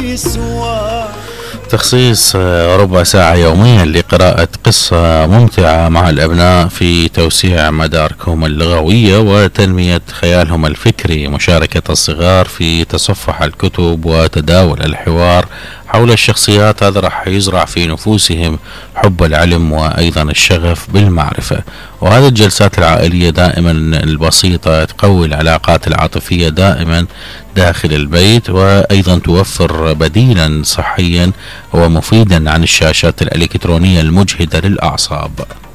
تخصيص ربع ساعة يوميا لقراءة قصة ممتعة مع الأبناء في توسيع مداركهم اللغوية وتنمية خيالهم الفكري، مشاركة الصغار في تصفح الكتب وتداول الحوار حول الشخصيات، هذا راح يزرع في نفوسهم حب العلم وأيضا الشغف بالمعرفة. وهذه الجلسات العائلية دائما البسيطة تقوي العلاقات العاطفية دائما داخل البيت، وأيضا توفر بديلا صحيا ومفيدا عن الشاشات الإلكترونية المجهدة للأعصاب.